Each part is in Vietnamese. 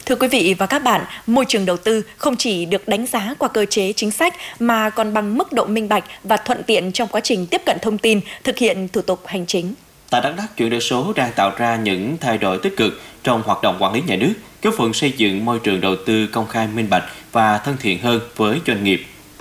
Thưa quý vị và các bạn, môi trường đầu tư không chỉ được đánh giá qua cơ chế chính sách mà còn bằng mức độ minh bạch và thuận tiện trong quá trình tiếp cận thông tin, thực hiện thủ tục hành chính. Tại Đắk Lắk, chuyển đổi số đang tạo ra những thay đổi tích cực trong hoạt động quản lý nhà nước, góp phần xây dựng môi trường đầu tư công khai minh bạch và thân thiện hơn với doanh nghiệp.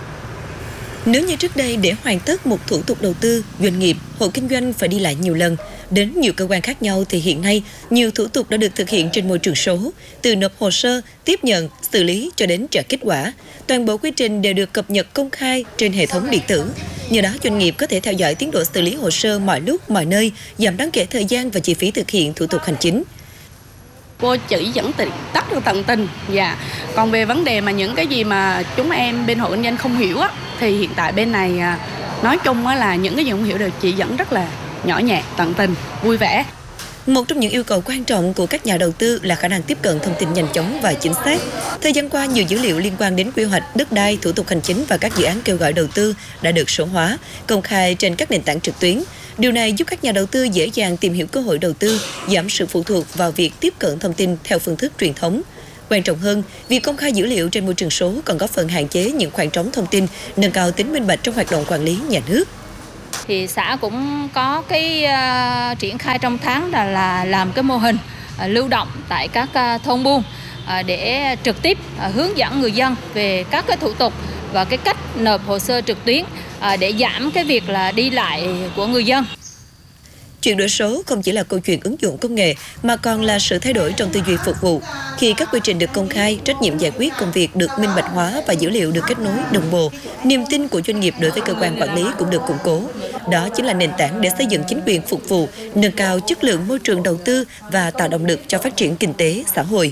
Nếu như trước đây để hoàn tất một thủ tục đầu tư, doanh nghiệp, hộ kinh doanh phải đi lại nhiều lần, đến nhiều cơ quan khác nhau thì hiện nay nhiều thủ tục đã được thực hiện trên môi trường số, từ nộp hồ sơ, tiếp nhận, xử lý cho đến trả kết quả. Toàn bộ quy trình đều được cập nhật công khai trên hệ thống điện tử. Nhờ đó doanh nghiệp có thể theo dõi tiến độ xử lý hồ sơ mọi lúc, mọi nơi, giảm đáng kể thời gian và chi phí thực hiện thủ tục hành chính. Cô chỉ dẫn rất là tận tình. Còn về vấn đề mà những cái gì mà chúng em bên hộ kinh doanh không hiểu á, thì hiện tại bên này nói chung là những cái gì không hiểu đều chỉ dẫn rất là nhỏ nhẹ, tận tình, vui vẻ. Một trong những yêu cầu quan trọng của các nhà đầu tư là khả năng tiếp cận thông tin nhanh chóng và chính xác. Thời gian qua, nhiều dữ liệu liên quan đến quy hoạch, đất đai, thủ tục hành chính và các dự án kêu gọi đầu tư đã được số hóa, công khai trên các nền tảng trực tuyến. Điều này giúp các nhà đầu tư dễ dàng tìm hiểu cơ hội đầu tư, giảm sự phụ thuộc vào việc tiếp cận thông tin theo phương thức truyền thống. Quan trọng hơn, việc công khai dữ liệu trên môi trường số còn góp phần hạn chế những khoảng trống thông tin, nâng cao tính minh bạch trong hoạt động quản lý nhà nước. Thì xã cũng có cái triển khai trong tháng là làm cái mô hình lưu động tại các thôn buôn để trực tiếp hướng dẫn người dân về các cái thủ tục và cái cách nộp hồ sơ trực tuyến để giảm cái việc là đi lại của người dân. Chuyển đổi số không chỉ là câu chuyện ứng dụng công nghệ mà còn là sự thay đổi trong tư duy phục vụ. Khi các quy trình được công khai, trách nhiệm giải quyết công việc được minh bạch hóa và dữ liệu được kết nối đồng bộ, niềm tin của doanh nghiệp đối với cơ quan quản lý cũng được củng cố. Đó chính là nền tảng để xây dựng chính quyền phục vụ, nâng cao chất lượng môi trường đầu tư và tạo động lực cho phát triển kinh tế xã hội.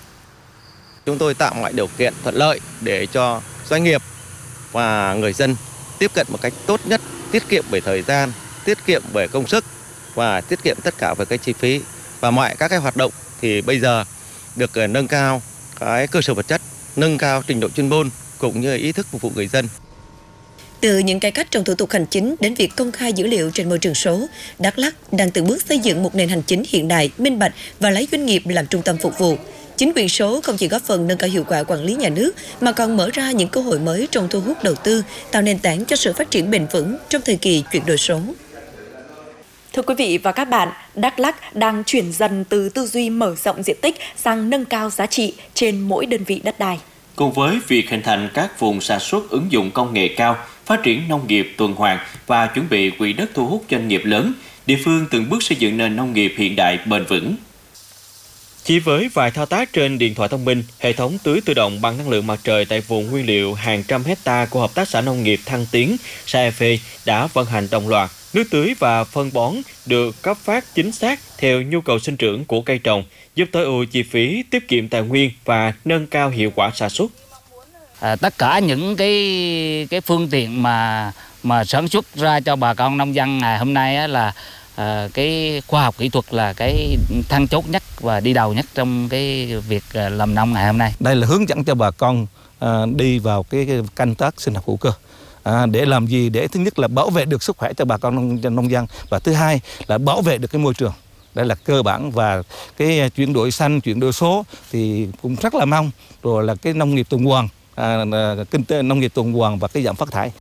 Chúng tôi tạo mọi điều kiện thuận lợi để cho doanh nghiệp và người dân tiếp cận một cách tốt nhất, tiết kiệm về thời gian, tiết kiệm về công sức và tiết kiệm tất cả về cái chi phí. Và mọi các cái hoạt động thì bây giờ được nâng cao cái cơ sở vật chất, nâng cao trình độ chuyên môn cũng như ý thức phục vụ người dân. Từ những cải cách trong thủ tục hành chính đến việc công khai dữ liệu trên môi trường số, Đắk Lắk đang từng bước xây dựng một nền hành chính hiện đại, minh bạch và lấy doanh nghiệp làm trung tâm phục vụ. Chính quyền số không chỉ góp phần nâng cao hiệu quả quản lý nhà nước mà còn mở ra những cơ hội mới trong thu hút đầu tư, tạo nền tảng cho sự phát triển bền vững trong thời kỳ chuyển đổi số. Thưa quý vị và các bạn, Đắk Lắk đang chuyển dần từ tư duy mở rộng diện tích sang nâng cao giá trị trên mỗi đơn vị đất đai. Cùng với việc hình thành các vùng sản xuất ứng dụng công nghệ cao, phát triển nông nghiệp tuần hoàn và chuẩn bị quỹ đất thu hút doanh nghiệp lớn, địa phương từng bước xây dựng nền nông nghiệp hiện đại bền vững. Chỉ với vài thao tác trên điện thoại thông minh, hệ thống tưới tự động bằng năng lượng mặt trời tại vùng nguyên liệu hàng trăm hecta của Hợp tác xã Nông nghiệp Thăng Tiến, SAEFE đã vận hành đồng loạt. Nước tưới và phân bón được cấp phát chính xác theo nhu cầu sinh trưởng của cây trồng, giúp tối ưu chi phí, tiết kiệm tài nguyên và nâng cao hiệu quả sản xuất. Tất cả những cái phương tiện mà sản xuất ra cho bà con nông dân ngày hôm nay là cái khoa học kỹ thuật là cái then chốt nhất và đi đầu nhất trong cái việc làm nông ngày hôm nay. Đây là hướng dẫn cho bà con đi vào cái canh tác sinh học hữu cơ. Để làm gì? Để thứ nhất là bảo vệ được sức khỏe cho bà con nông dân và thứ hai là bảo vệ được cái môi trường. Đây là cơ bản và cái chuyển đổi xanh, chuyển đổi số thì cũng rất là mong rồi là cái nông nghiệp tuần hoàn, kinh tế nông nghiệp tuần hoàn và cái giảm phát thải.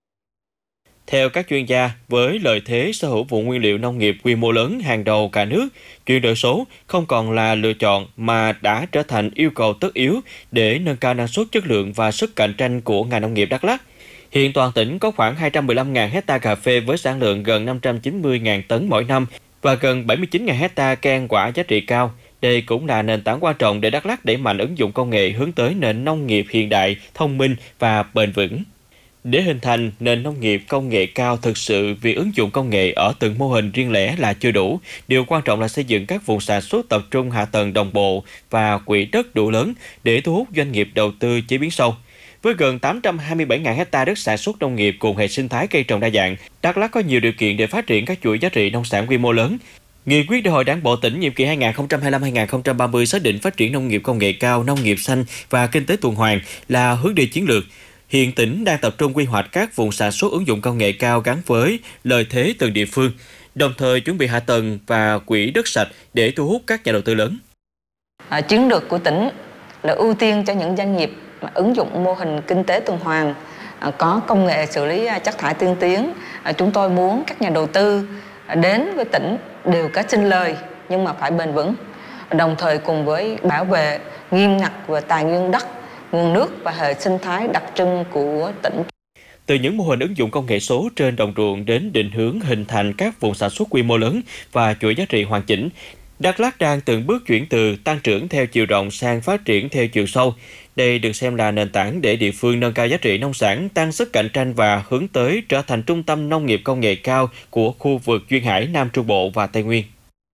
Theo các chuyên gia, với lợi thế sở hữu vùng nguyên liệu nông nghiệp quy mô lớn hàng đầu cả nước, chuyển đổi số không còn là lựa chọn mà đã trở thành yêu cầu tất yếu để nâng cao năng suất, chất lượng và sức cạnh tranh của ngành nông nghiệp Đắk Lắk. Hiện toàn tỉnh có khoảng 215.000 hecta cà phê với sản lượng gần 590.000 tấn mỗi năm và gần 79.000 hecta cây ăn quả giá trị cao. Đây cũng là nền tảng quan trọng để Đắk Lắk đẩy mạnh ứng dụng công nghệ hướng tới nền nông nghiệp hiện đại, thông minh và bền vững. Để hình thành nền nông nghiệp công nghệ cao thực sự, việc ứng dụng công nghệ ở từng mô hình riêng lẻ là chưa đủ. Điều quan trọng là xây dựng các vùng sản xuất tập trung hạ tầng đồng bộ và quỹ đất đủ lớn để thu hút doanh nghiệp đầu tư chế biến sâu. Với gần 827.000 hecta đất sản xuất nông nghiệp cùng hệ sinh thái cây trồng đa dạng, Đắk Lắk có nhiều điều kiện để phát triển các chuỗi giá trị nông sản quy mô lớn. Nghị quyết Đại hội Đảng bộ tỉnh nhiệm kỳ 2025-2030 xác định phát triển nông nghiệp công nghệ cao, nông nghiệp xanh và kinh tế tuần hoàn là hướng đi chiến lược. Hiện tỉnh đang tập trung quy hoạch các vùng sản xuất ứng dụng công nghệ cao gắn với lợi thế từng địa phương, đồng thời chuẩn bị hạ tầng và quỹ đất sạch để thu hút các nhà đầu tư lớn. Chiến lược của tỉnh là ưu tiên cho những doanh nghiệp mà ứng dụng mô hình kinh tế tuần hoàn, có công nghệ xử lý chất thải tiên tiến. Chúng tôi muốn các nhà đầu tư đến với tỉnh đều có sinh lời nhưng mà phải bền vững, đồng thời cùng với bảo vệ nghiêm ngặt về tài nguyên đất, nguồn nước và hệ sinh thái đặc trưng của tỉnh. Từ những mô hình ứng dụng công nghệ số trên đồng ruộng đến định hướng hình thành các vùng sản xuất quy mô lớn và chuỗi giá trị hoàn chỉnh, Đắk Lắk đang từng bước chuyển từ tăng trưởng theo chiều rộng sang phát triển theo chiều sâu. Đây được xem là nền tảng để địa phương nâng cao giá trị nông sản, tăng sức cạnh tranh và hướng tới trở thành trung tâm nông nghiệp công nghệ cao của khu vực Duyên Hải, Nam Trung Bộ và Tây Nguyên.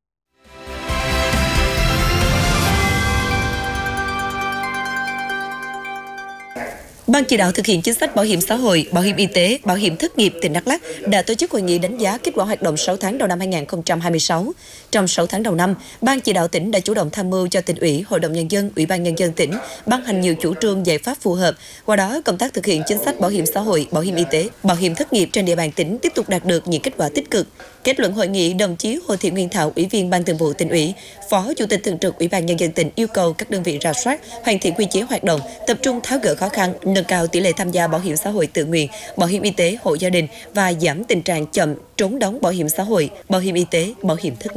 Ban chỉ đạo thực hiện chính sách bảo hiểm xã hội, bảo hiểm y tế, bảo hiểm thất nghiệp tỉnh Đắk Lắk đã tổ chức hội nghị đánh giá kết quả hoạt động 6 tháng đầu năm 2026. Trong 6 tháng đầu năm, Ban chỉ đạo tỉnh đã chủ động tham mưu cho tỉnh ủy, Hội đồng Nhân dân, Ủy ban Nhân dân tỉnh ban hành nhiều chủ trương giải pháp phù hợp. Qua đó, công tác thực hiện chính sách bảo hiểm xã hội, bảo hiểm y tế, bảo hiểm thất nghiệp trên địa bàn tỉnh tiếp tục đạt được những kết quả tích cực. Kết luận hội nghị, đồng chí Hồ Thị Nguyên Thảo, Ủy viên Ban Thường vụ Tỉnh ủy, Phó Chủ tịch Thường trực Ủy ban Nhân dân tỉnh yêu cầu các đơn vị rà soát, hoàn thiện quy chế hoạt động, tập trung tháo gỡ khó khăn, nâng cao tỷ lệ tham gia bảo hiểm xã hội tự nguyện, bảo hiểm y tế hộ gia đình và giảm tình trạng chậm trốn đóng bảo hiểm xã hội, bảo hiểm y tế, bảo hiểm thất nghiệp.